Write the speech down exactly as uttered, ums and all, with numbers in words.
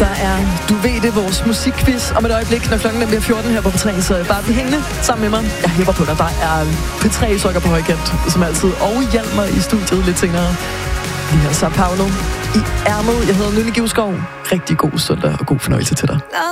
Der er, du ved det, vores musikquiz om et øjeblik, når klokken bliver fjorten her på P tre, så bare bliv hængende sammen med mig. Jeg hæpper på dig. Der er P tre-sokker på højkant, som altid, og Hjalmar i studiet lidt senere. Vi har så Paolo i ærmet. Jeg hedder Nynne Givskov. Rigtig god søndag og god fornøjelse til dig.